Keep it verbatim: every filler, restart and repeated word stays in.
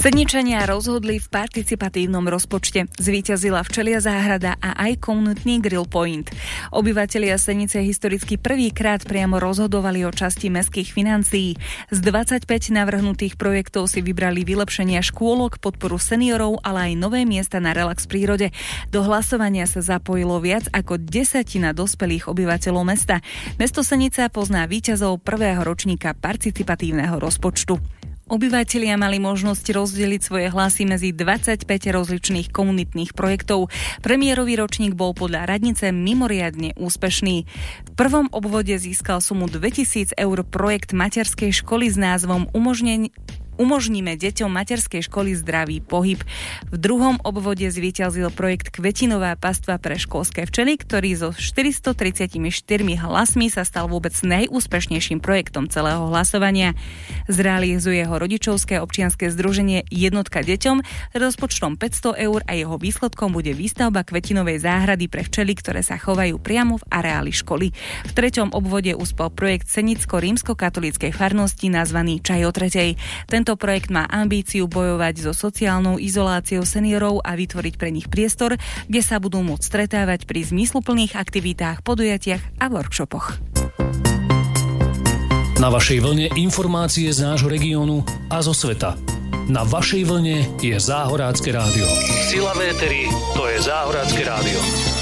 Sedničania rozhodli v participatívnom rozpočte. Zvíťazila Včelia záhrada a aj komunitný Grill Point. Obyvatelia Senice historicky prvýkrát priamo rozhodovali o časti mestských financií. Z dvadsaťpäť navrhnutých projektov si vybrali vylepšenia škôlok, podporu seniorov, ale aj nové miesta na relax v prírode. Do hlasovania sa zapojilo viac ako desatina dospelých obyvateľov mesta. Mesto Senica pozná víťazov prvého ročníka participatívneho rozpočtu. Obyvatelia mali možnosť rozdeliť svoje hlasy medzi dvadsaťpäť rozličných komunitných projektov. Premiérový ročník bol podľa radnice mimoriadne úspešný. V prvom obvode získal sumu dvetisíc eur projekt materskej školy s názvom Umožnenie Umožníme deťom materskej školy zdravý pohyb. V druhom obvode zvíťazil projekt Kvetinová pastva pre školské včely, ktorý so štyristotridsaťštyri hlasmi sa stal vôbec najúspešnejším projektom celého hlasovania. Zrealizuje ho rodičovské občianske združenie Jednotka deťom rozpočtom päťsto eur a jeho výsledkom bude výstavba kvetinovej záhrady pre včely, ktoré sa chovajú priamo v areáli školy. V treťom obvode uspel projekt Senicko-rímskokatolíckej farnosti nazvaný Čaj o tretej. Tento projekt má ambíciu bojovať so sociálnou izoláciou seniorov a vytvoriť pre nich priestor, kde sa budú môcť stretávať pri zmysluplných aktivitách, podujatiach a workshopoch. Na vašej vlne informácie z nášho regiónu a zo sveta. Na vašej vlne je Záhorácké rádio. Sila véteri, to je Záhorácké rádio.